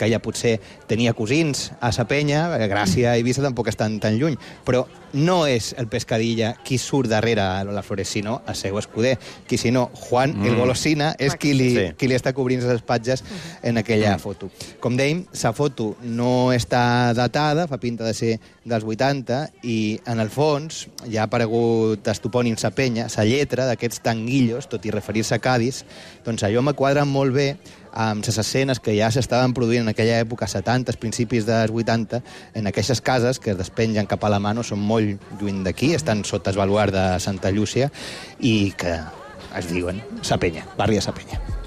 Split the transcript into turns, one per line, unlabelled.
que ella potser tenia cosins a sa penya, Gràcia i Eivissa tampoc estan tan lluny, però no és el Pescadilla qui surt darrere la Flores, sinó el seu escuder, qui si no, Juan el Golosina és qui li està cobrint les espatlles en aquella foto. Com dèiem, la foto no està datada, fa pinta de ser dels 80, i en el fons ja ha aparegut el topònim sa penya, sa lletra d'aquests tanguillos, tot i referir-se a Cádiz, doncs allò me quadra molt bé amb les escenes que ja s'estaven produint en aquella època, 70, principis dels 80, en aquestes cases que es despengen cap a la mà, no són molt lluny d'aquí, estan sota el baluard de Santa Llúcia, i que es diuen Sa Penya, barri de Sa Penya.